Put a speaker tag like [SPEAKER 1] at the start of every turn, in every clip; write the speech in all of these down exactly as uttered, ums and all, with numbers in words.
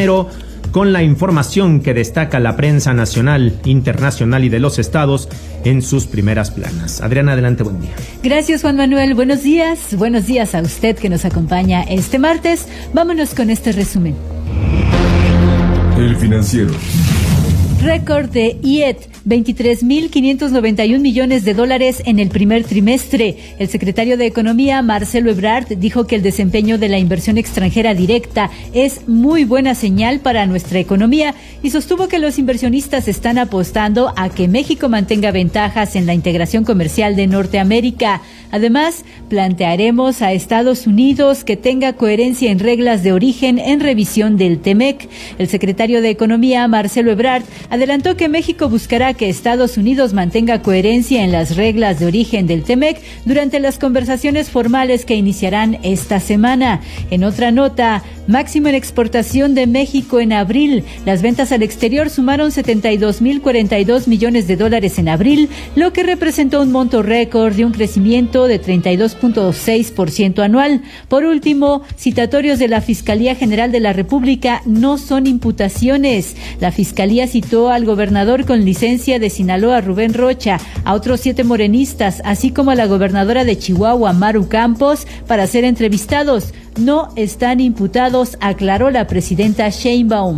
[SPEAKER 1] Primero, con la información que destaca la prensa nacional, internacional y de los estados en sus primeras planas. Adriana, adelante, buen día.
[SPEAKER 2] Gracias, Juan Manuel. Buenos días. Buenos días a usted que nos acompaña este martes. Vámonos con este resumen.
[SPEAKER 3] El Financiero.
[SPEAKER 2] Récord de I E T, veintitrés mil quinientos noventa y un millones de dólares en el primer trimestre. El secretario de Economía, Marcelo Ebrard, dijo que el desempeño de la inversión extranjera directa es muy buena señal para nuestra economía y sostuvo que los inversionistas están apostando a que México mantenga ventajas en la integración comercial de Norteamérica. Además, plantearemos a Estados Unidos que tenga coherencia en reglas de origen en revisión del T M E C. El secretario de Economía, Marcelo Ebrard, adelantó que México buscará que Estados Unidos mantenga coherencia en las reglas de origen del T M E C durante las conversaciones formales que iniciarán esta semana. En otra nota, máximo en exportación de México en abril. Las ventas al exterior sumaron setenta y dos mil cuarenta y dos millones de dólares en abril, lo que representó un monto récord de un crecimiento de treinta y dos punto seis por ciento anual. Por último, citatorios de la Fiscalía General de la República no son imputaciones. La Fiscalía citó al gobernador con licencia de Sinaloa, Rubén Rocha, a otros siete morenistas, así como a la gobernadora de Chihuahua, Maru Campos, para ser entrevistados. No están imputados, aclaró la presidenta Sheinbaum.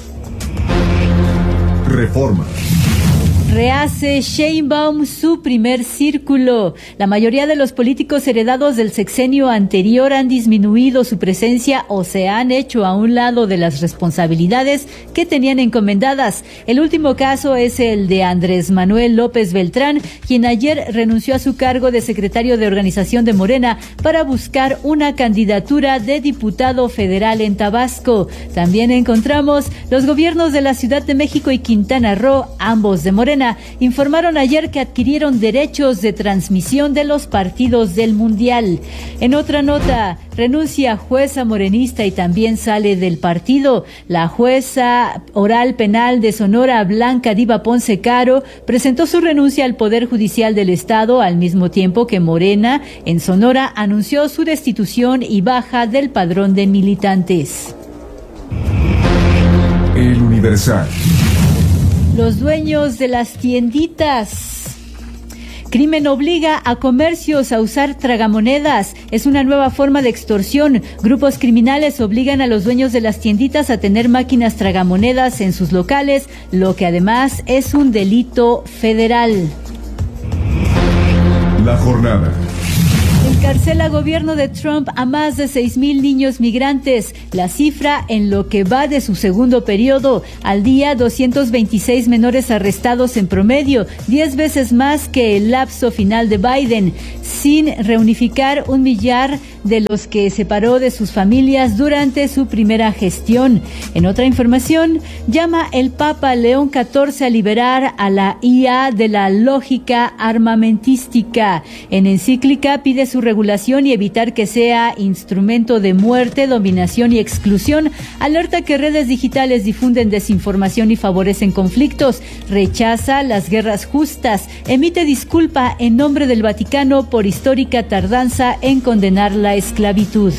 [SPEAKER 3] Reforma.
[SPEAKER 2] Rehace Sheinbaum su primer círculo. La mayoría de los políticos heredados del sexenio anterior han disminuido su presencia o se han hecho a un lado de las responsabilidades que tenían encomendadas. El último caso es el de Andrés Manuel López Beltrán, quien ayer renunció a su cargo de secretario de organización de Morena para buscar una candidatura de diputado federal en Tabasco. También encontramos los gobiernos de la Ciudad de México y Quintana Roo, ambos de Morena, informaron ayer que adquirieron derechos de transmisión de los partidos del Mundial. En otra nota, renuncia jueza morenista y también sale del partido. La jueza oral penal de Sonora, Blanca Diva Ponce Caro, presentó su renuncia al Poder Judicial del Estado al mismo tiempo que Morena, en Sonora, anunció su destitución y baja del padrón de militantes.
[SPEAKER 3] El Universal.
[SPEAKER 2] Los dueños de las tienditas. Crimen obliga a comercios a usar tragamonedas. Es una nueva forma de extorsión. Grupos criminales obligan a los dueños de las tienditas a tener máquinas tragamonedas en sus locales, lo que además es un delito federal.
[SPEAKER 3] La jornada.
[SPEAKER 2] Encarcela gobierno de Trump a más de seis mil niños migrantes. La cifra en lo que va de su segundo periodo. Al día, doscientos veintiséis menores arrestados en promedio, diez veces más que el lapso final de Biden, sin reunificar un millar de los que separó de sus familias durante su primera gestión. En otra información, llama el Papa León catorce a liberar a la I A de la lógica armamentística. En encíclica pide su regulación y evitar que sea instrumento de muerte, dominación y exclusión. Alerta que redes digitales difunden desinformación y favorecen conflictos. Rechaza las guerras justas. Emite disculpa en nombre del Vaticano por histórica tardanza en condenar la esclavitud.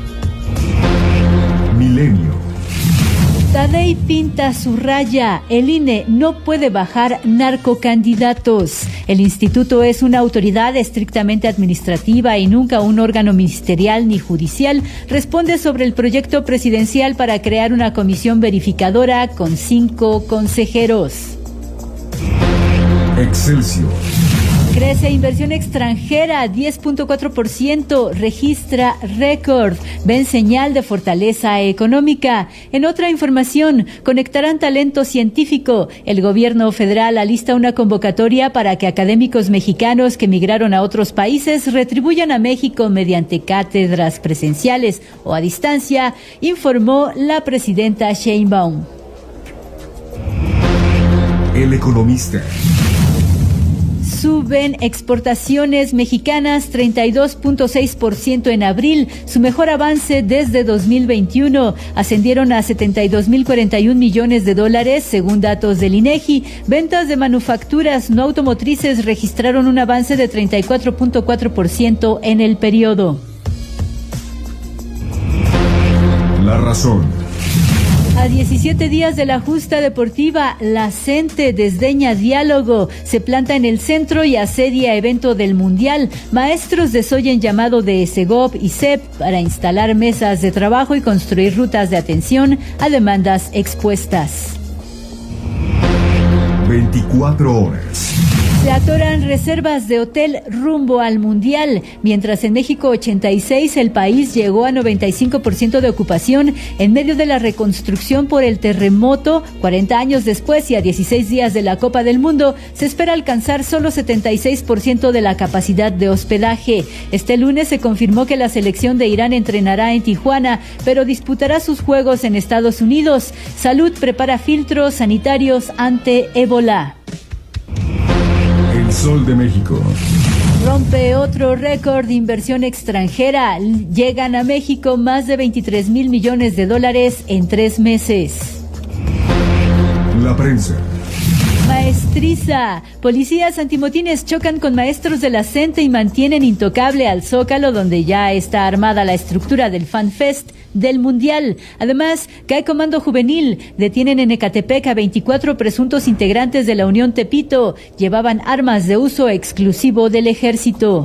[SPEAKER 3] Milenio.
[SPEAKER 2] Tadei pinta su raya. El I N E no puede bajar narcocandidatos. El instituto es una autoridad estrictamente administrativa y nunca un órgano ministerial ni judicial. Responde sobre el proyecto presidencial para crear una comisión verificadora con cinco consejeros.
[SPEAKER 3] Excelsior.
[SPEAKER 2] Crece inversión extranjera, diez punto cuatro por ciento, registra récord, ven señal de fortaleza económica. En otra información, conectarán talento científico. El gobierno federal alista una convocatoria para que académicos mexicanos que migraron a otros países retribuyan a México mediante cátedras presenciales o a distancia, informó la presidenta Sheinbaum.
[SPEAKER 3] El Economista.
[SPEAKER 2] Suben exportaciones mexicanas treinta y dos punto seis por ciento en abril, su mejor avance desde dos mil veintiuno. Ascendieron a setenta y dos mil cuarenta y un millones de dólares, según datos del INEGI. Ventas de manufacturas no automotrices registraron un avance de treinta y cuatro punto cuatro por ciento en el periodo.
[SPEAKER 3] La razón.
[SPEAKER 2] A diecisiete días de la justa deportiva, la CENTE desdeña diálogo, se planta en el centro y asedia evento del Mundial. Maestros desoyen llamado de SEGOP y C E P para instalar mesas de trabajo y construir rutas de atención a demandas expuestas.
[SPEAKER 3] veinticuatro horas.
[SPEAKER 2] Se atoran reservas de hotel rumbo al Mundial. Mientras en México ochenta y seis el país llegó a noventa y cinco por ciento de ocupación en medio de la reconstrucción por el terremoto, cuarenta años después y a dieciséis días de la Copa del Mundo, se espera alcanzar solo setenta y seis por ciento de la capacidad de hospedaje. Este lunes se confirmó que la selección de Irán entrenará en Tijuana, pero disputará sus juegos en Estados Unidos. Salud prepara filtros sanitarios ante ébola.
[SPEAKER 3] El Sol de México.
[SPEAKER 2] Rompe otro récord de inversión extranjera. Llegan a México más de veintitrés mil millones de dólares en tres meses.
[SPEAKER 3] La prensa.
[SPEAKER 2] Maestriza. Policías antimotines chocan con maestros de la CENTE y mantienen intocable al Zócalo, donde ya está armada la estructura del Fan Fest del Mundial. Además, cae comando juvenil. Detienen en Ecatepec a veinticuatro presuntos integrantes de la Unión Tepito. Llevaban armas de uso exclusivo del ejército.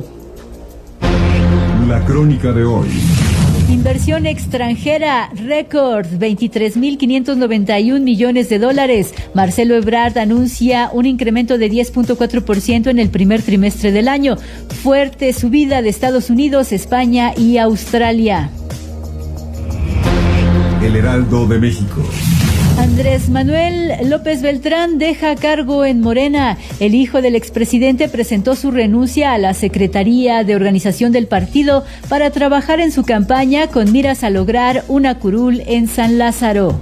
[SPEAKER 3] La crónica de hoy.
[SPEAKER 2] Inversión extranjera, récord, veintitrés mil quinientos noventa y un millones de dólares. Marcelo Ebrard anuncia un incremento de diez punto cuatro por ciento en el primer trimestre del año. Fuerte subida de Estados Unidos, España y Australia.
[SPEAKER 3] El Heraldo de México.
[SPEAKER 2] Andrés Manuel López Beltrán deja cargo en Morena. El hijo del expresidente presentó su renuncia a la Secretaría de Organización del partido para trabajar en su campaña con miras a lograr una curul en San Lázaro.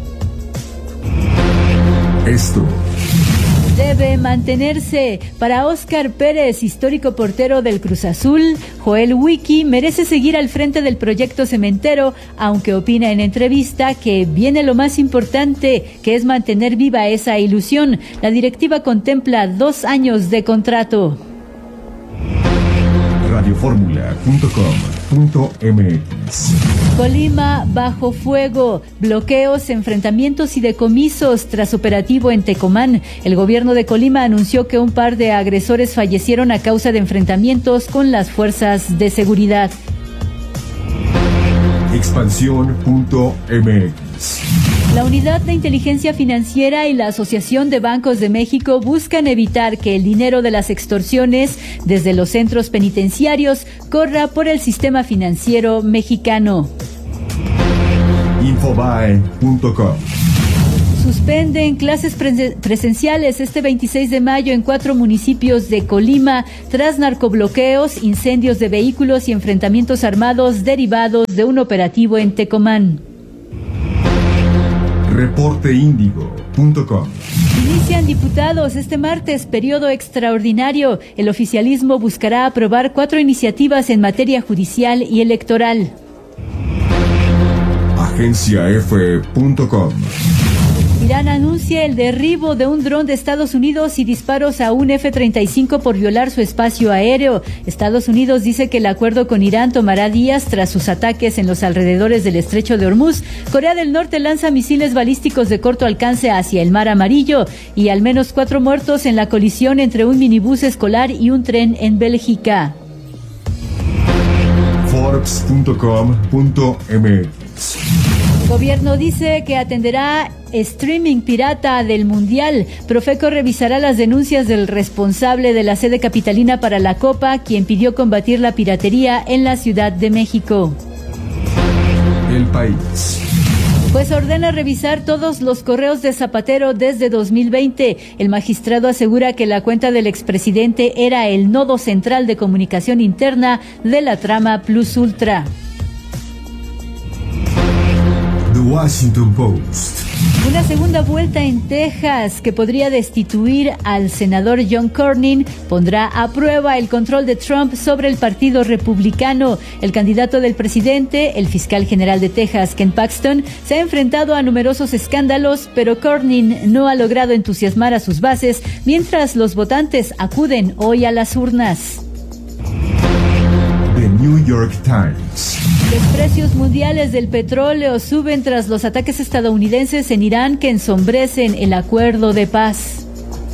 [SPEAKER 3] Esto
[SPEAKER 2] Debe mantenerse. Para Óscar Pérez, histórico portero del Cruz Azul, Joel Wiki merece seguir al frente del proyecto cementero, aunque opina en entrevista que viene lo más importante, que es mantener viva esa ilusión. La directiva contempla dos años de contrato.
[SPEAKER 3] radioformula punto com punto m x.
[SPEAKER 2] Colima bajo fuego, bloqueos, enfrentamientos y decomisos tras operativo en Tecomán. El gobierno de Colima anunció que un par de agresores fallecieron a causa de enfrentamientos con las fuerzas de seguridad.
[SPEAKER 3] Expansión punto m x.
[SPEAKER 2] La Unidad de Inteligencia Financiera y la Asociación de Bancos de México buscan evitar que el dinero de las extorsiones desde los centros penitenciarios corra por el sistema financiero mexicano.
[SPEAKER 3] Infobae punto com.
[SPEAKER 2] Suspenden clases pre- presenciales este veintiséis de mayo en cuatro municipios de Colima tras narcobloqueos, incendios de vehículos y enfrentamientos armados derivados de un operativo en Tecomán.
[SPEAKER 3] reporte índigo punto com.
[SPEAKER 2] Inician diputados este martes periodo extraordinario. El oficialismo buscará aprobar cuatro iniciativas en materia judicial y electoral.
[SPEAKER 3] Agencia F punto com.
[SPEAKER 2] Irán anuncia el derribo de un dron de Estados Unidos y disparos a un F treinta y cinco por violar su espacio aéreo. Estados Unidos dice que el acuerdo con Irán tomará días tras sus ataques en los alrededores del estrecho de Hormuz. Corea del Norte lanza misiles balísticos de corto alcance hacia el Mar Amarillo y al menos cuatro muertos en la colisión entre un minibús escolar y un tren en Bélgica.
[SPEAKER 3] Forbes punto com punto m x.
[SPEAKER 2] Gobierno dice que atenderá streaming pirata del Mundial. Profeco revisará las denuncias del responsable de la sede capitalina para la Copa, quien pidió combatir la piratería en la Ciudad de México.
[SPEAKER 3] El País.
[SPEAKER 2] Pues ordena revisar todos los correos de Zapatero desde dos mil veinte. El magistrado asegura que la cuenta del expresidente era el nodo central de comunicación interna de la trama Plus Ultra.
[SPEAKER 3] The Washington Post.
[SPEAKER 2] Una segunda vuelta en Texas que podría destituir al senador John Cornyn pondrá a prueba el control de Trump sobre el Partido Republicano. El candidato del presidente, el fiscal general de Texas, Ken Paxton, se ha enfrentado a numerosos escándalos, pero Cornyn no ha logrado entusiasmar a sus bases mientras los votantes acuden hoy a las urnas.
[SPEAKER 3] The New York Times.
[SPEAKER 2] Los precios mundiales del petróleo suben tras los ataques estadounidenses en Irán que ensombrecen el acuerdo de paz.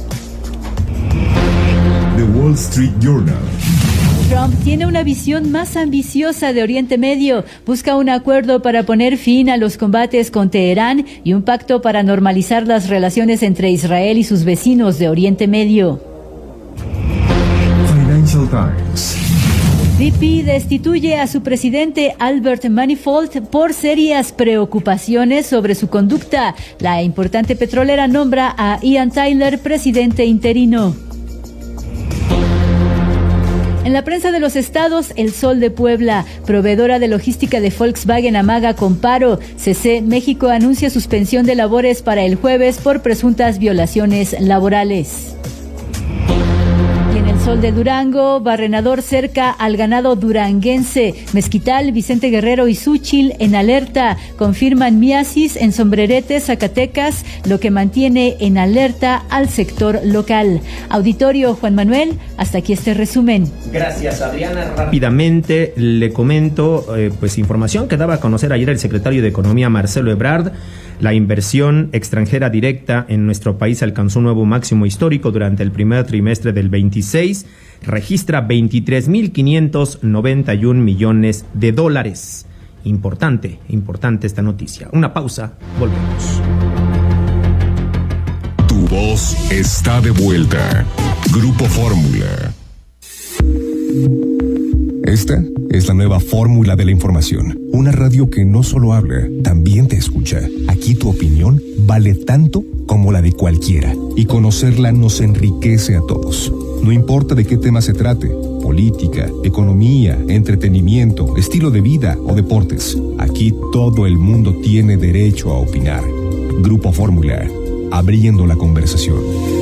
[SPEAKER 3] The Wall Street Journal.
[SPEAKER 2] Trump tiene una visión más ambiciosa de Oriente Medio. Busca un acuerdo para poner fin a los combates con Teherán y un pacto para normalizar las relaciones entre Israel y sus vecinos de Oriente Medio.
[SPEAKER 3] Financial Times.
[SPEAKER 2] B P destituye a su presidente Albert Manifold por serias preocupaciones sobre su conducta. La importante petrolera nombra a Ian Tyler presidente interino. En la prensa de los estados, El Sol de Puebla, proveedora de logística de Volkswagen amaga con paro. C C México anuncia suspensión de labores para el jueves por presuntas violaciones laborales. Y en El Sol de Durango, Barrenador cerca al ganado duranguense. Mezquital, Vicente Guerrero y Súchil en alerta. Confirman miasis en Sombrerete, Zacatecas, lo que mantiene en alerta al sector local. Auditorio Juan Manuel, hasta aquí este resumen.
[SPEAKER 1] Gracias, Adriana. Rápidamente le comento, eh, pues información que daba a conocer ayer el secretario de Economía, Marcelo Ebrard. La inversión extranjera directa en nuestro país alcanzó un nuevo máximo histórico durante el primer trimestre del veintiséis. Registra veintitrés mil quinientos noventa y un millones de dólares. Importante, importante esta noticia. Una pausa, volvemos.
[SPEAKER 3] Tu voz está de vuelta. Grupo Fórmula. Esta es la nueva fórmula de la información. Una radio que no solo habla, también te escucha. Aquí tu opinión vale tanto como la de cualquiera. Y conocerla nos enriquece a todos. No importa de qué tema se trate. Política, economía, entretenimiento, estilo de vida o deportes. Aquí todo el mundo tiene derecho a opinar. Grupo Fórmula. Abriendo la conversación.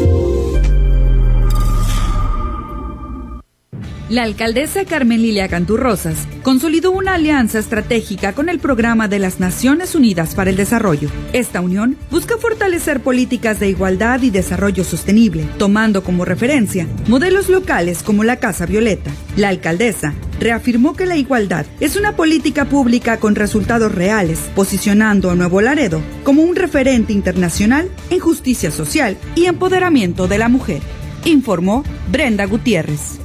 [SPEAKER 4] La alcaldesa Carmen Lilia Cantú Rosas consolidó una alianza estratégica con el Programa de las Naciones Unidas para el Desarrollo. Esta unión busca fortalecer políticas de igualdad y desarrollo sostenible, tomando como referencia modelos locales como la Casa Violeta. La alcaldesa reafirmó que la igualdad es una política pública con resultados reales, posicionando a Nuevo Laredo como un referente internacional en justicia social y empoderamiento de la mujer, informó Brenda Gutiérrez.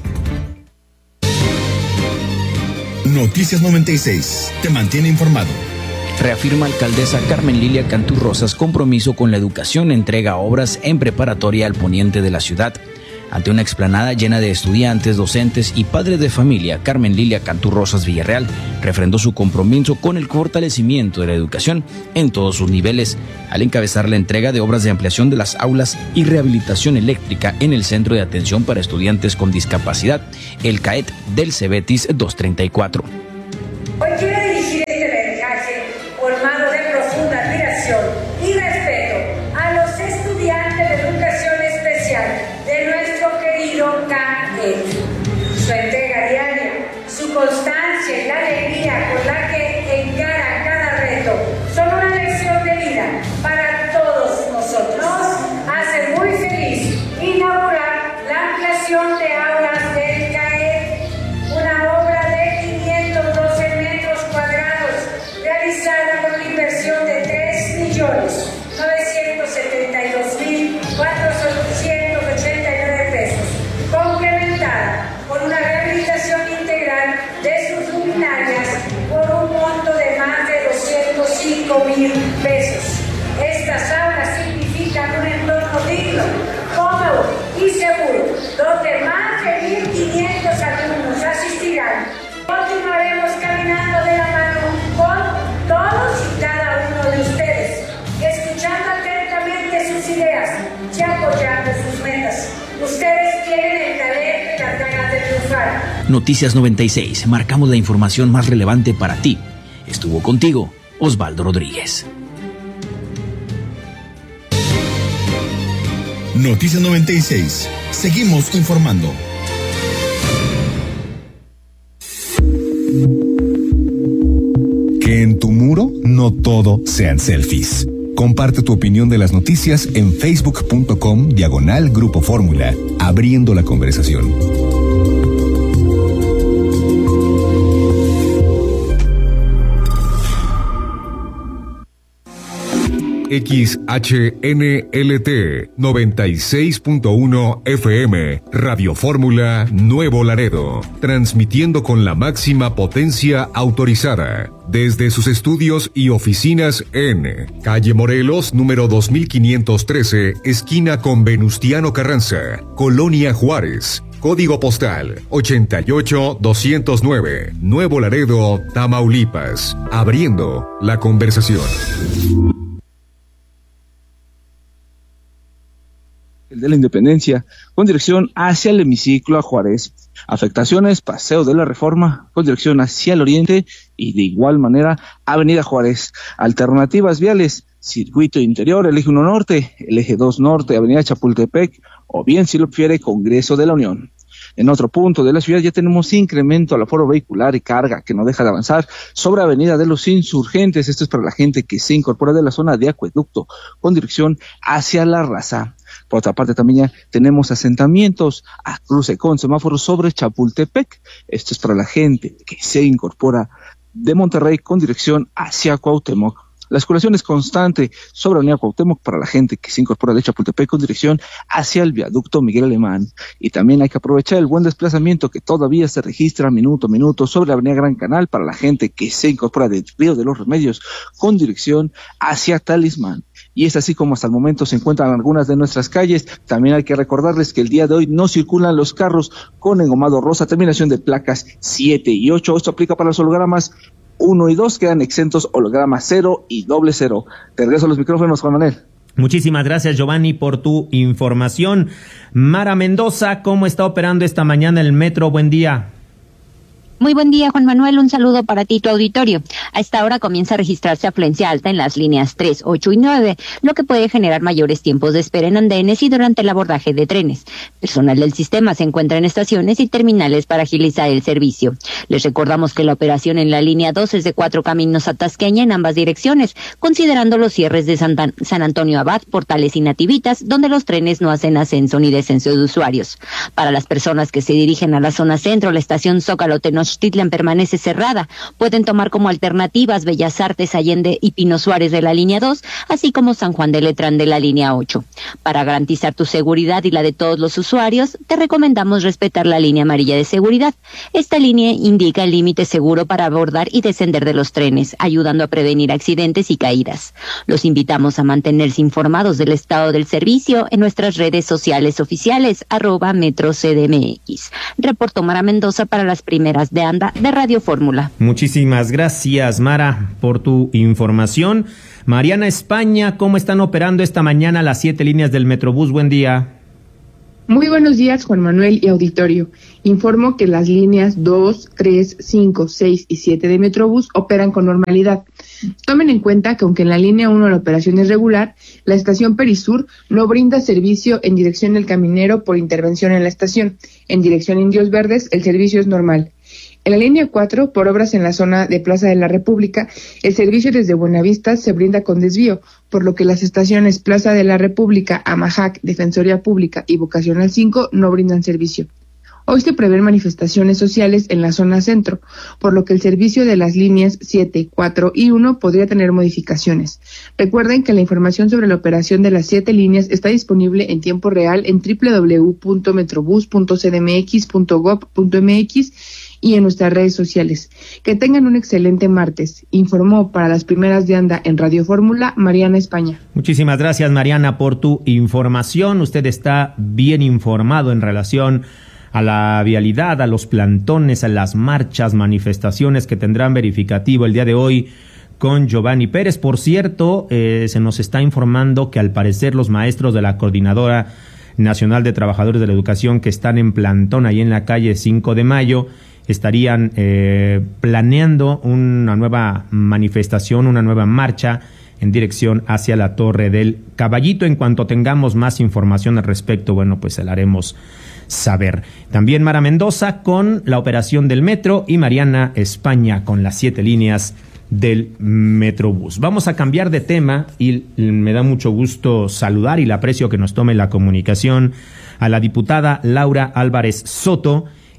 [SPEAKER 5] Noticias noventa y seis, te mantiene informado.
[SPEAKER 6] Reafirma alcaldesa Carmen Lilia Cantú Rosas compromiso con la educación, entrega obras en preparatoria al poniente de la ciudad. Ante una explanada llena de estudiantes, docentes y padres de familia, Carmen Lilia Cantú Rosas Villarreal refrendó su compromiso con el fortalecimiento de la educación en todos sus niveles, al encabezar la entrega de obras de ampliación de las aulas y rehabilitación eléctrica en el Centro de Atención para Estudiantes con Discapacidad, el C A E T del Cebetis doscientos treinta y cuatro.
[SPEAKER 7] Hoy quiero dirigir este mensaje formado de profunda admiración y respeto a los estudiantes de educación especial de nuestro querido C A E T. Su entrega diaria, su constancia y la alegría con la que encaran cada reto son una lección de vida para todos nosotros. Nos hace muy feliz inaugurar la ampliación de aulas del C A E T, una obra de quinientos doce metros cuadrados realizada con una inversión de tres millones novecientos setenta y dos mil cuatrocientos ochenta y nueve pesos, complementada con una rehabilitación integral de sus luminarias por un monto de más de doscientos cinco mil pesos. Estas aulas significan un entorno digno, cómodo y seguro, donde más de mil quinientos alumnos asistirán. Continuaremos caminando de la mano con todos y cada uno de ustedes, escuchando atentamente sus ideas y apoyando sus metas. Ustedes tienen el talento y las ganas de triunfar.
[SPEAKER 6] Noticias noventa y seis, marcamos la información más relevante para ti. Estuvo contigo Osvaldo Rodríguez.
[SPEAKER 5] Noticias noventa y seis, seguimos informando.
[SPEAKER 3] Que en tu muro no todo sean selfies. Comparte tu opinión de las noticias en facebook.com diagonal Grupo Fórmula, abriendo la conversación. X H N L T noventa y seis punto uno F M, Radio Fórmula Nuevo Laredo, transmitiendo con la máxima potencia autorizada desde sus estudios y oficinas en Calle Morelos, número dos mil quinientos trece, esquina con Venustiano Carranza, Colonia Juárez. Código postal ochenta y ocho doscientos nueve, Nuevo Laredo, Tamaulipas. Abriendo la conversación.
[SPEAKER 8] El de la Independencia, con dirección hacia el hemiciclo a Juárez. Afectaciones, Paseo de la Reforma, con dirección hacia el oriente y de igual manera Avenida Juárez. Alternativas viales, Circuito Interior, el eje uno norte, el eje dos norte, Avenida Chapultepec, o bien si lo prefiere, Congreso de la Unión. En otro punto de la ciudad ya tenemos incremento al aforo vehicular y carga que no deja de avanzar sobre Avenida de los Insurgentes. Esto es para la gente que se incorpora de la zona de Acueducto con dirección hacia La Raza. Por otra parte también ya tenemos asentamientos a cruce con semáforos sobre Chapultepec. Esto es para la gente que se incorpora de Monterrey con dirección hacia Cuauhtémoc. La circulación es constante sobre Avenida Cuauhtémoc para la gente que se incorpora de Chapultepec con dirección hacia el viaducto Miguel Alemán. Y también hay que aprovechar el buen desplazamiento que todavía se registra minuto a minuto sobre la Avenida Gran Canal para la gente que se incorpora de Río de los Remedios con dirección hacia Talismán. Y es así como hasta el momento se encuentran algunas de nuestras calles. También hay que recordarles que el día de hoy no circulan los carros con engomado rosa, terminación de placas siete y ocho. Esto aplica para los hologramas uno y dos, quedan exentos holograma cero y doble cero. Te regreso a los micrófonos, Juan Manuel.
[SPEAKER 1] Muchísimas gracias, Giovanni, por tu información. Mara Mendoza, ¿cómo está operando esta mañana el metro? Buen día.
[SPEAKER 9] Muy buen día, Juan Manuel, un saludo para ti, tu auditorio. A esta hora comienza a registrarse afluencia alta en las líneas tres, ocho y nueve, lo que puede generar mayores tiempos de espera en andenes y durante el abordaje de trenes. Personal del sistema se encuentra en estaciones y terminales para agilizar el servicio. Les recordamos que la operación en la línea dos es de Cuatro Caminos a Tasqueña en ambas direcciones, considerando los cierres de Santa, San Antonio Abad, Portales y Nativitas, donde los trenes no hacen ascenso ni descenso de usuarios. Para las personas que se dirigen a la zona centro, la estación Zócalo Tenochtitlan permanece cerrada. Pueden tomar como alternativas Bellas Artes, Allende y Pino Suárez de la línea dos, así como San Juan de Letrán de la línea ocho. Para garantizar tu seguridad y la de todos los usuarios, te recomendamos respetar la línea amarilla de seguridad. Esta línea indica el límite seguro para abordar y descender de los trenes, ayudando a prevenir accidentes y caídas. Los invitamos a mantenerse informados del estado del servicio en nuestras redes sociales oficiales, arroba Metro C D M X. Reportó Mara Mendoza para las primeras de anda de Radio Fórmula.
[SPEAKER 1] Muchísimas gracias, Mara, por tu información. Mariana España, ¿cómo están operando esta mañana las siete líneas del Metrobús? Buen día.
[SPEAKER 10] Muy buenos días, Juan Manuel y auditorio. Informo que las líneas dos, tres, cinco, seis y siete de Metrobús operan con normalidad. Tomen en cuenta que aunque en la línea uno la operación es regular, la estación Perisur no brinda servicio en dirección del Caminero por intervención en la estación. En dirección Indios Verdes el servicio es normal. En la línea cuatro, por obras en la zona de Plaza de la República, el servicio desde Buenavista se brinda con desvío, por lo que las estaciones Plaza de la República, Amajac, Defensoría Pública y Vocacional cinco no brindan servicio. Hoy se prevén manifestaciones sociales en la zona centro, por lo que el servicio de las líneas siete, cuatro y uno podría tener modificaciones. Recuerden que la información sobre la operación de las siete líneas está disponible en tiempo real en doble u doble u doble u punto metrobús punto c d m x punto gob punto m x y en nuestras redes sociales. Que tengan un excelente martes. Informó para las primeras de anda en Radio Fórmula, Mariana España.
[SPEAKER 1] Muchísimas gracias, Mariana, por tu información. Usted está bien informado en relación a la vialidad, a los plantones, a las marchas, manifestaciones que tendrán verificativo el día de hoy con Giovanni Pérez. Por cierto, eh, se nos está informando que al parecer los maestros de la Coordinadora Nacional de Trabajadores de la Educación que están en plantón ahí en la calle cinco de mayo estarían eh, planeando una nueva manifestación, una nueva marcha en dirección hacia la Torre del Caballito. En cuanto tengamos más información al respecto, bueno, pues se la haremos saber. También Mara Mendoza con la operación del metro y Mariana España con las siete líneas del Metrobús. Vamos a cambiar de tema y me da mucho gusto saludar y le aprecio que nos tome la comunicación a la diputada Laura Álvarez Soto.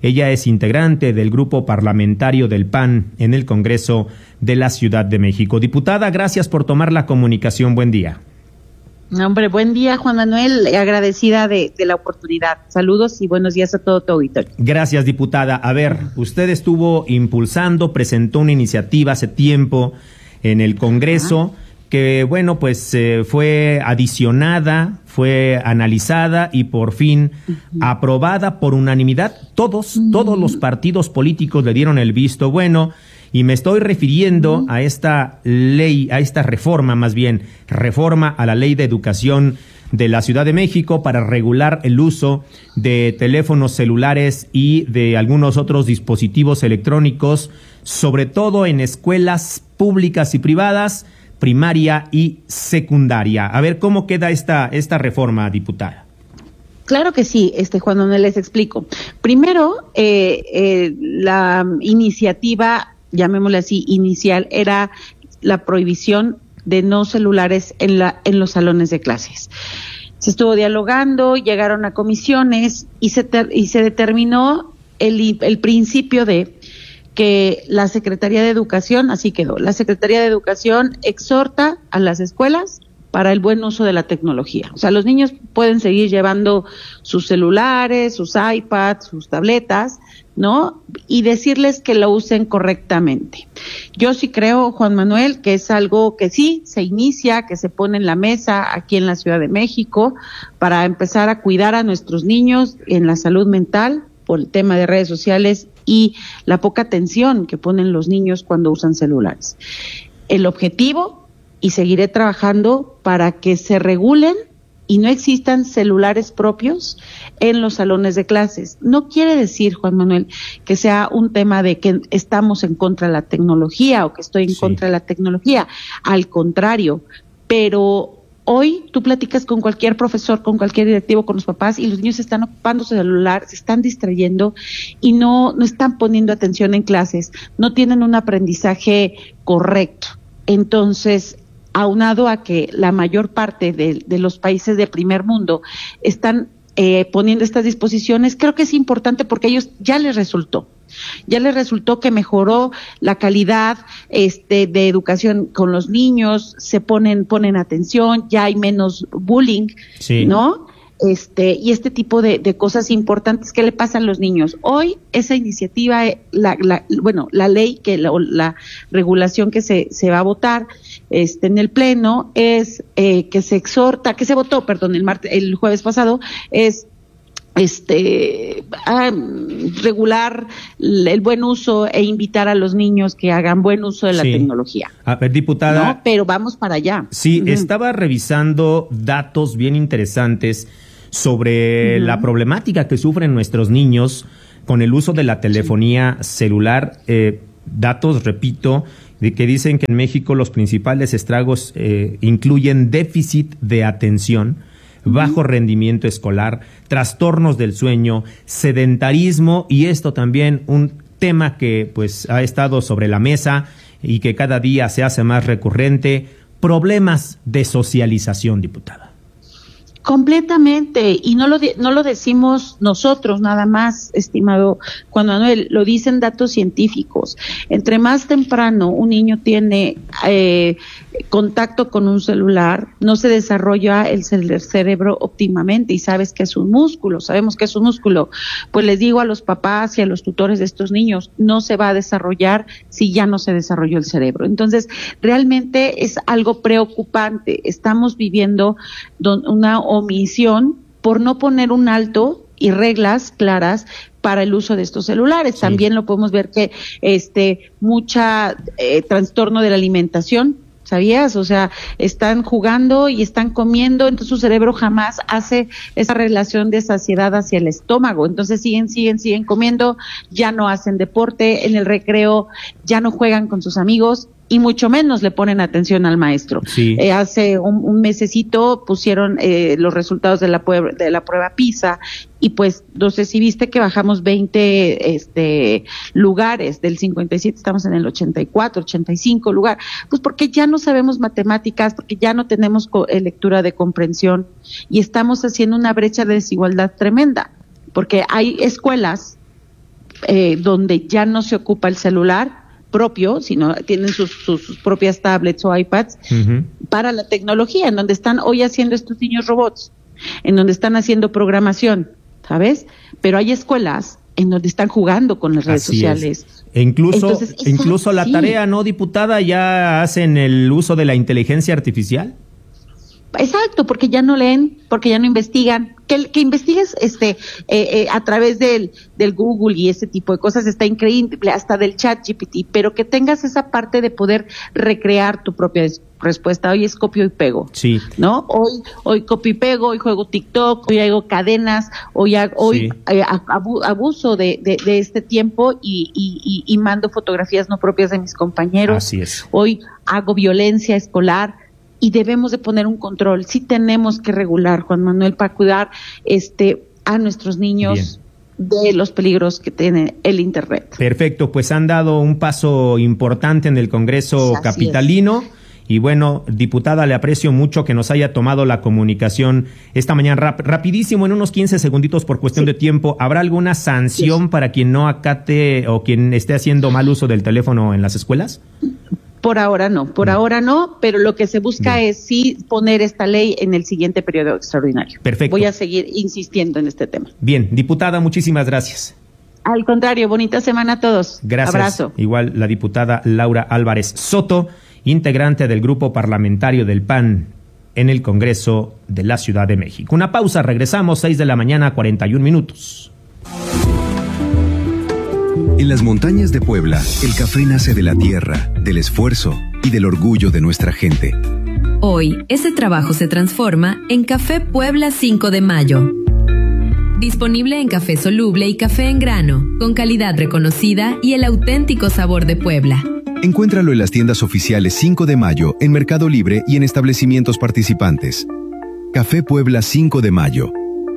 [SPEAKER 1] Ella es integrante del grupo parlamentario del P A N en el Congreso de la Ciudad de México. Diputada, gracias por tomar la comunicación. Buen día.
[SPEAKER 11] Hombre, buen día, Juan Manuel, agradecida de, de la oportunidad. Saludos y buenos días a todo tu auditorio.
[SPEAKER 1] Gracias, diputada. A ver, usted estuvo impulsando, presentó una iniciativa hace tiempo en el Congreso, Ajá. que, bueno, pues eh, fue adicionada, fue analizada y por fin uh-huh. aprobada por unanimidad. Todos, uh-huh. todos los partidos políticos le dieron el visto bueno. Y me estoy refiriendo uh-huh. a esta ley, a esta reforma, más bien, reforma a la Ley de Educación de la Ciudad de México para regular el uso de teléfonos celulares y de algunos otros dispositivos electrónicos, sobre todo en escuelas públicas y privadas, primaria y secundaria. A ver, ¿cómo queda esta, esta reforma, diputada?
[SPEAKER 11] Claro que sí, este Juan Manuel, les explico. Primero, eh, eh, la iniciativa, llamémosle así, inicial, era la prohibición de no celulares en la en los salones de clases. Se estuvo dialogando, llegaron a comisiones y se ter, y se determinó el, el principio de que la Secretaría de Educación, así quedó, la Secretaría de Educación exhorta a las escuelas para el buen uso de la tecnología. O sea, los niños pueden seguir llevando sus celulares, sus iPads, sus tabletas, ¿no? Y decirles que lo usen correctamente. Yo sí creo, Juan Manuel, que es algo que sí se inicia, que se pone en la mesa aquí en la Ciudad de México para empezar a cuidar a nuestros niños en la salud mental por el tema de redes sociales y la poca atención que ponen los niños cuando usan celulares. El objetivo, y seguiré trabajando para que se regulen y no existan celulares propios en los salones de clases. No quiere decir, Juan Manuel, que sea un tema de que estamos en contra de la tecnología o que estoy en sí. contra de la tecnología. Al contrario, pero hoy tú platicas con cualquier profesor, con cualquier directivo, con los papás, y los niños están ocupando su celular, se están distrayendo y no, no están poniendo atención en clases, no tienen un aprendizaje correcto. Entonces, aunado a que la mayor parte de, de los países de primer mundo están eh, poniendo estas disposiciones, creo que es importante porque a ellos ya les resultó. Ya les resultó que mejoró la calidad este, de educación con los niños, se ponen, ponen atención, ya hay menos bullying, sí. ¿no? Este, y este tipo de, de cosas importantes que le pasan a los niños. Hoy esa iniciativa, la, la, bueno, la ley que la, la regulación que se, se va a votar este, en el pleno es eh, que se exhorta, que se votó, perdón, el martes, el jueves pasado, es este a regular el buen uso e invitar a los niños que hagan buen uso de la sí. tecnología.
[SPEAKER 1] A ver, diputada.
[SPEAKER 11] No, pero vamos para allá.
[SPEAKER 1] Sí, uh-huh. estaba revisando datos bien interesantes sobre uh-huh. la problemática que sufren nuestros niños con el uso de la telefonía sí. celular. Eh, datos, repito, de que dicen que en México los principales estragos eh, incluyen déficit de atención, bajo rendimiento escolar, trastornos del sueño, sedentarismo, y esto también un tema que pues ha estado sobre la mesa y que cada día se hace más recurrente, problemas de socialización, diputada.
[SPEAKER 11] Completamente, y no lo de, no lo decimos nosotros nada más, estimado Juan Manuel, lo dicen datos científicos. Entre más temprano un niño tiene eh, contacto con un celular, no se desarrolla el cerebro óptimamente, y sabes que es un músculo, sabemos que es un músculo. Pues les digo a los papás y a los tutores de estos niños, no se va a desarrollar si ya no se desarrolló el cerebro. Entonces, realmente es algo preocupante. Estamos viviendo don, una omisión por no poner un alto y reglas claras para el uso de estos celulares. Sí. También lo podemos ver que este mucha eh, trastorno de la alimentación, ¿sabías? O sea, están jugando y están comiendo, entonces su cerebro jamás hace esa relación de saciedad hacia el estómago. Entonces siguen, siguen, siguen comiendo, ya no hacen deporte, en el recreo ya no juegan con sus amigos y mucho menos le ponen atención al maestro. Sí. Eh, hace un, un mesecito pusieron eh, los resultados de la prueba, de la prueba PISA, y pues no sé si viste que bajamos veinte este lugares, del cincuenta y siete estamos en el ochenta y cuatro, ochenta y cinco lugar, pues porque ya no sabemos matemáticas, porque ya no tenemos co- eh, lectura de comprensión, y estamos haciendo una brecha de desigualdad tremenda, porque hay escuelas eh, donde ya no se ocupa el celular propio, sino tienen sus, sus, sus propias tablets o iPads uh-huh. para la tecnología, en donde están hoy haciendo estos niños robots, en donde están haciendo programación, ¿sabes? Pero hay escuelas en donde están jugando con las redes
[SPEAKER 1] Así
[SPEAKER 11] sociales.
[SPEAKER 1] Es. E incluso,
[SPEAKER 11] Entonces, esa,
[SPEAKER 1] incluso la
[SPEAKER 11] sí.
[SPEAKER 1] tarea, ¿no, diputada? Ya hacen el uso de la inteligencia artificial.
[SPEAKER 11] Exacto, porque ya no leen, porque ya no investigan. Que, que investigues este eh, eh, a través del, del Google y ese tipo de cosas está increíble, hasta del chat G P T, pero que tengas esa parte de poder recrear tu propia respuesta. Hoy es copio y pego,
[SPEAKER 1] sí.
[SPEAKER 11] ¿no? Hoy hoy copio y pego, hoy juego TikTok, hoy hago cadenas, hoy hago, hoy
[SPEAKER 1] sí.
[SPEAKER 11] eh, abuso de, de, de este tiempo y, y, y, y mando fotografías no propias de mis compañeros.
[SPEAKER 1] Así es.
[SPEAKER 11] Hoy hago violencia escolar. Y debemos de poner un control. Sí tenemos que regular, Juan Manuel, para cuidar este a nuestros niños Bien. de los peligros que tiene el Internet.
[SPEAKER 1] Perfecto, pues han dado un paso importante en el Congreso
[SPEAKER 11] Así
[SPEAKER 1] capitalino. Es. Y bueno, diputada, le aprecio mucho que nos haya tomado la comunicación esta mañana. Rap- rapidísimo, en unos quince segunditos por cuestión sí. de tiempo, ¿habrá alguna sanción sí. para quien no acate o quien esté haciendo mal uso del teléfono en las escuelas?
[SPEAKER 11] Por ahora no, por Bien. ahora no, pero lo que se busca Bien. es sí poner esta ley en el siguiente periodo extraordinario.
[SPEAKER 1] Perfecto.
[SPEAKER 11] Voy a seguir insistiendo en este tema.
[SPEAKER 1] Bien, diputada, muchísimas gracias.
[SPEAKER 11] Al contrario, bonita semana a todos.
[SPEAKER 1] Gracias.
[SPEAKER 11] Abrazo.
[SPEAKER 1] Igual la diputada Laura Álvarez Soto, integrante del grupo parlamentario del P A N en el Congreso de la Ciudad de México. Una pausa, regresamos, seis de la mañana, cuarenta y un minutos.
[SPEAKER 3] En las montañas de Puebla, el café nace de la tierra, del esfuerzo y del orgullo de nuestra gente.
[SPEAKER 12] Hoy, ese trabajo se transforma en Café Puebla cinco de mayo. Disponible en café soluble y café en grano, con calidad reconocida y el auténtico sabor de Puebla.
[SPEAKER 3] Encuéntralo en las tiendas oficiales cinco de mayo, en Mercado Libre y en establecimientos participantes. Café Puebla cinco de mayo.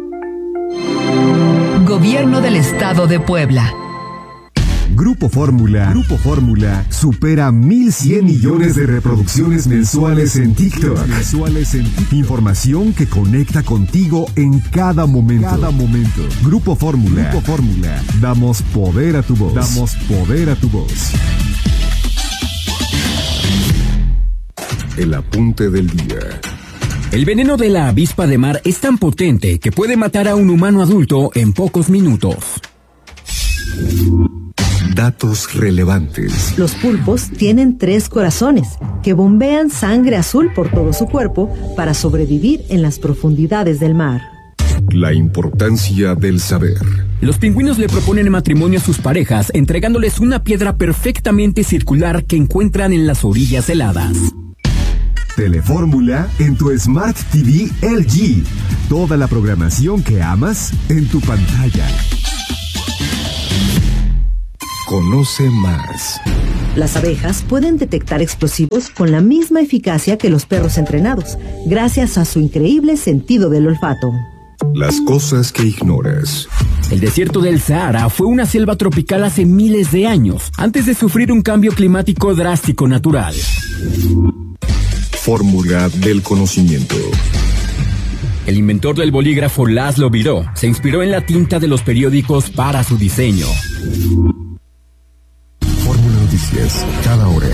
[SPEAKER 13] Gobierno del Estado de Puebla.
[SPEAKER 14] Grupo Fórmula, Grupo Fórmula supera mil cien millones de reproducciones mensuales en TikTok. Mensuales en TikTok. Información que conecta contigo en cada momento. Cada momento. Grupo Fórmula, Grupo Fórmula. Damos poder a tu voz. Damos poder a tu voz.
[SPEAKER 3] El apunte del día.
[SPEAKER 15] El veneno de la avispa de mar es tan potente que puede matar a un humano adulto en pocos minutos.
[SPEAKER 3] Datos relevantes.
[SPEAKER 16] Los pulpos tienen tres corazones que bombean sangre azul por todo su cuerpo para sobrevivir en las profundidades del mar.
[SPEAKER 3] La importancia del saber.
[SPEAKER 15] Los pingüinos le proponen matrimonio a sus parejas entregándoles una piedra perfectamente circular que encuentran en las orillas heladas.
[SPEAKER 14] Telefórmula en tu Smart T V L G. Toda la programación que amas en tu pantalla.
[SPEAKER 3] Conoce más.
[SPEAKER 16] Las abejas pueden detectar explosivos con la misma eficacia que los perros entrenados, gracias a su increíble sentido del olfato.
[SPEAKER 3] Las cosas que ignoras.
[SPEAKER 15] El desierto del Sahara fue una selva tropical hace miles de años, antes de sufrir un cambio climático drástico natural.
[SPEAKER 3] Fórmula del conocimiento.
[SPEAKER 15] El inventor del bolígrafo Laszlo Biró se inspiró en la tinta de los periódicos para su diseño.
[SPEAKER 3] Fórmula Noticias, cada hora.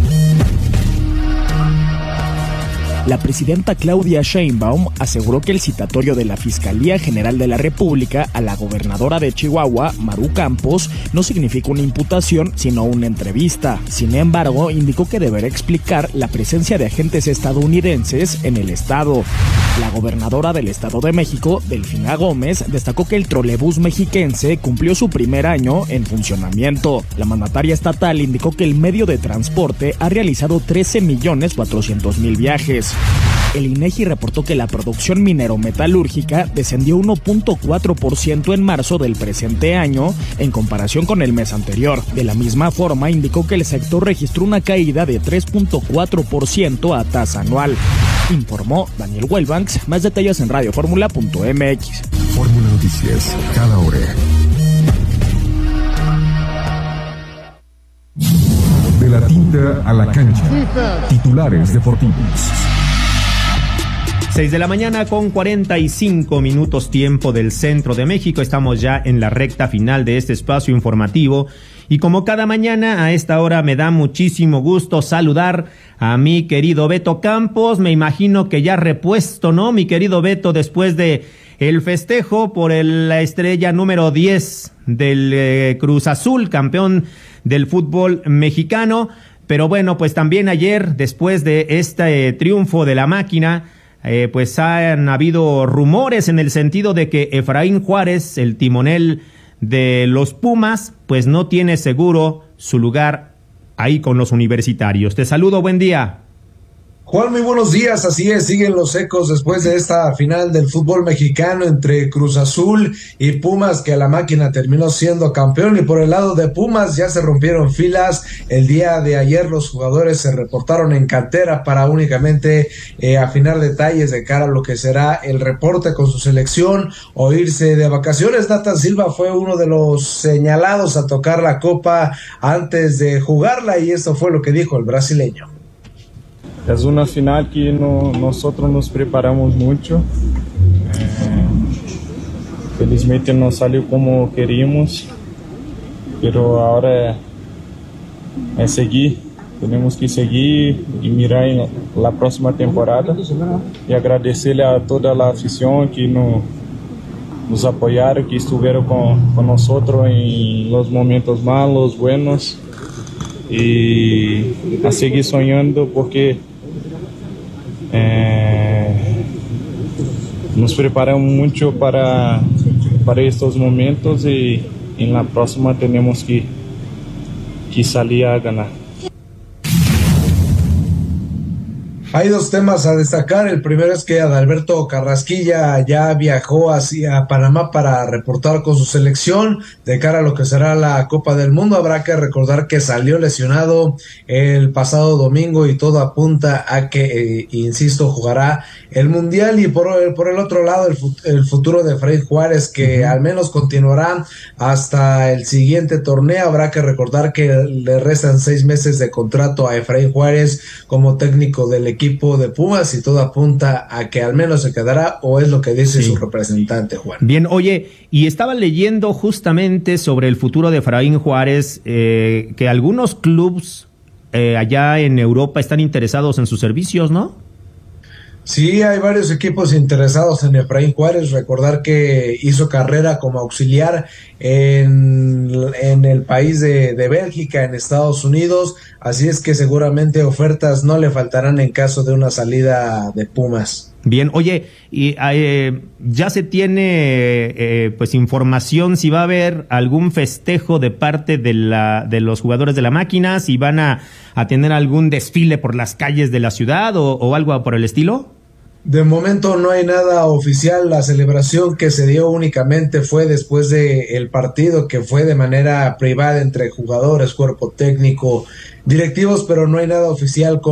[SPEAKER 17] La presidenta Claudia Sheinbaum aseguró que el citatorio de la Fiscalía General de la República a la gobernadora de Chihuahua, Maru Campos, no significa una imputación, sino una entrevista. Sin embargo, indicó que deberá explicar la presencia de agentes estadounidenses en el estado. La gobernadora del Estado de México, Delfina Gómez, destacó que el trolebús mexiquense cumplió su primer año en funcionamiento. La mandataria estatal indicó que el medio de transporte ha realizado trece millones cuatrocientos mil viajes. El INEGI reportó que la producción minero-metalúrgica descendió uno punto cuatro por ciento en marzo del presente año en comparación con el mes anterior. De la misma forma, indicó que el sector registró una caída de tres punto cuatro por ciento a tasa anual. Informó Daniel Wellbanks. Más detalles en radioformula punto m x.
[SPEAKER 3] Fórmula Noticias, cada hora.
[SPEAKER 14] De la tinta a la cancha. Titulares deportivos.
[SPEAKER 1] seis de la mañana con cuarenta y cinco minutos tiempo del centro de México. Estamos ya en la recta final de este espacio informativo. Y como cada mañana a esta hora me da muchísimo gusto saludar a mi querido Beto Campos. Me imagino que ya repuesto, ¿no? Mi querido Beto, después de el festejo por el, la estrella número diez del eh, Cruz Azul, campeón del fútbol mexicano. Pero bueno, pues también ayer, después de este eh, triunfo de la máquina, eh, pues han habido rumores en el sentido de que Efraín Juárez, el timonel de los Pumas, pues no tiene seguro su lugar ahí con los universitarios. Te saludo, buen día.
[SPEAKER 18] Juan, muy buenos días, así es, siguen los ecos después de esta final del fútbol mexicano entre Cruz Azul y Pumas, que a la máquina terminó siendo campeón. Y por el lado de Pumas ya se rompieron filas. El día de ayer los jugadores se reportaron en cantera para únicamente eh, afinar detalles de cara a lo que será el reporte con su selección o irse de vacaciones. Nathan Silva fue uno de los señalados a tocar la copa antes de jugarla, y eso fue lo que dijo el brasileño.
[SPEAKER 19] Es una final que no, nosotros nos preparamos mucho. Eh, felizmente no salió como queríamos, pero ahora es seguir. Tenemos que seguir y mirar en la próxima temporada y agradecerle a toda la afición que no, nos apoyaron, que estuvieron con, con nosotros en los momentos malos, buenos, y a seguir soñando porque Eh, nos preparamos mucho para, para estos momentos y en la próxima tenemos que, que salir a ganar.
[SPEAKER 18] Hay dos temas a destacar. El primero es que Adalberto Carrasquilla ya viajó hacia Panamá para reportar con su selección de cara a lo que será la Copa del Mundo. Habrá que recordar que salió lesionado el pasado domingo y todo apunta a que, eh, insisto, jugará el Mundial. Y por, por el otro lado, el, el futuro de Efraín Juárez, que uh-huh. al menos continuará hasta el siguiente torneo. Habrá que recordar que le restan seis meses de contrato a Efraín Juárez como técnico del equipo equipo de Pumas, y todo apunta a que al menos se quedará, o es lo que dice sí. su representante, Juan.
[SPEAKER 1] Bien, oye, y estaba leyendo justamente sobre el futuro de Efraín Juárez, eh, que algunos clubes eh, allá en Europa están interesados en sus servicios, ¿no?
[SPEAKER 18] Sí, hay varios equipos interesados en Efraín Juárez. Recordar que hizo carrera como auxiliar en, en el país de, de Bélgica, en Estados Unidos, así es que seguramente ofertas no le faltarán en caso de una salida de Pumas.
[SPEAKER 1] Bien, oye, y eh, ya se tiene eh, pues información si va a haber algún festejo de parte de la de los jugadores de la máquina, si van a, a tener algún desfile por las calles de la ciudad o, o algo por el estilo.
[SPEAKER 18] De momento no hay nada oficial. La celebración que se dio únicamente fue después de el partido, que fue de manera privada entre jugadores, cuerpo técnico, directivos, pero no hay nada oficial con